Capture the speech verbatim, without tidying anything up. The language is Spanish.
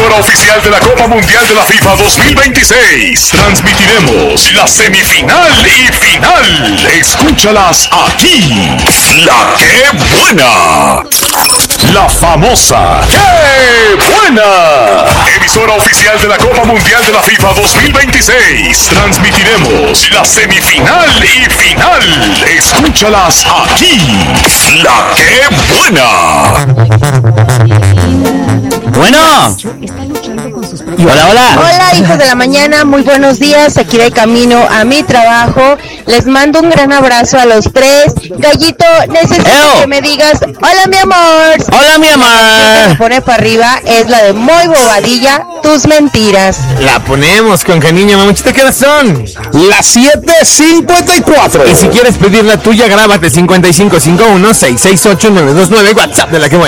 emisora oficial de la Copa Mundial de la FIFA dos mil veintiséis. Transmitiremos la semifinal y final. Escúchalas aquí. La que buena. La famosa ¡Qué buena! Emisora oficial de la Copa Mundial de la FIFA dos mil veintiséis. Transmitiremos la semifinal y final. Escúchalas aquí. La ¡Qué buena! Bueno. Hola, hola. Hola, hijos de la mañana, muy buenos días. Aquí de camino a mi trabajo. Les mando un gran abrazo a los tres. Gallito, necesito Eo. que me digas, hola mi amor. Hola mi amor. La que se pone para arriba es la de Muy Bobadilla, Tus Mentiras. La ponemos con cariño, mamuchita, ¿qué horas son? Las siete cincuenta y cuatro. Y si quieres pedir la tuya, grábate cincuenta y cinco cincuenta y uno, seiscientos sesenta y ocho, novecientos veintinueve, WhatsApp de La Que Buena.